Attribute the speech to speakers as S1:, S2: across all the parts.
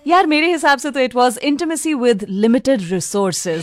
S1: यार मेरे हिसाब से तो it was intimacy with limited resources.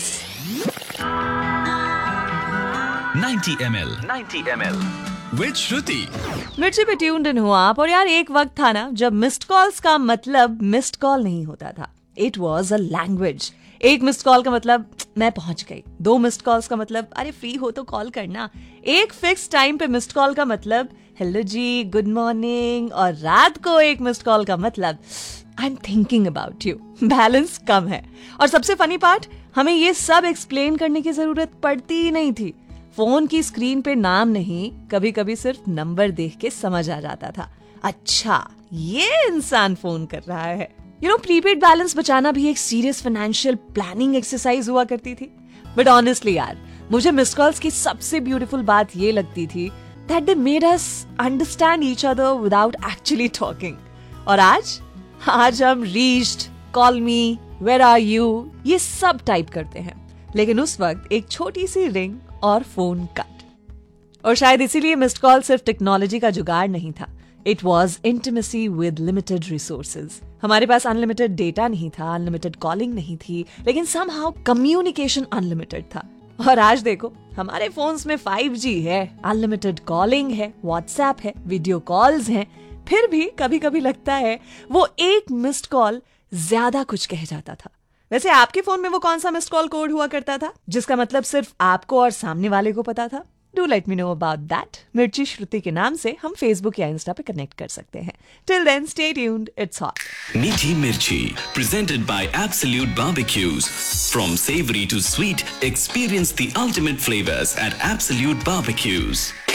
S2: 90 ml with श्रुति।
S1: मिर्ची पे ट्यून्ड इन हो आप। और यार एक वक्त था ना जब मिस्ड कॉल्स का मतलब मिस्ड कॉल नहीं होता था, इट वॉज अ लैंग्वेज। एक मिस्ड कॉल का मतलब मैं पहुंच गई, 2 मिस्ड कॉल्स का मतलब अरे फ्री हो तो कॉल करना, एक फिक्स टाइम पे मिस्ड कॉल का मतलब हेलो जी, गुड मॉर्निंग, और रात को एक मिस्ड कॉल का मतलब I am thinking about you. Balance कम है। और सबसे फनी पार्ट, हमें ये सब एक्सप्लेन करने की जरूरत पड़ती ही नहीं थी। फोन की स्क्रीन पे नाम नहीं, कभी कभी सिर्फ नंबर देख के समझ आ जाता था, अच्छा ये इंसान फोन कर रहा है। प्रीपेड बैलेंस बचाना भी एक सीरियस फाइनेंशियल प्लानिंग एक्सरसाइज हुआ करती थी। बट ऑनेस्टली यार, मुझे मिस्ड कॉल्स की सबसे ब्यूटीफुल बात ये लगती थी that they made us understand each other without actually talking. और आज हम reached, call me, where are you, ये सब टाइप करते हैं, लेकिन उस वक्त एक छोटी सी रिंग और फोन कट। और शायद इसीलिए मिस्ड कॉल सिर्फ टेक्नोलॉजी का जुगाड़ नहीं था, it was intimacy with limited resources. हमारे पास अनलिमिटेड डेटा नहीं था, अनलिमिटेड कॉलिंग नहीं थी, लेकिन समहाउ कम्युनिकेशन अनलिमिटेड था। और आज देखो, हमारे फोन्स में 5G है, अनलिमिटेड कॉलिंग है, व्हाट्सएप है, वीडियो कॉल्स हैं, फिर भी कभी कभी लगता है वो एक मिस्ड कॉल ज्यादा कुछ कह जाता था। वैसे आपके फोन में वो कौन सा मिस्ड कॉल कोड हुआ करता था जिसका मतलब सिर्फ आपको और सामने वाले को पता था? Do let me know about that. मिर्ची श्रुति के नाम से हम फेसबुक या इंस्टा पे कनेक्ट कर सकते हैं। Till then stay tuned, it's hot.
S2: मीठी मिर्ची presented by Absolute Barbecues. From savory to sweet, experience the ultimate flavors at Absolute Barbecues.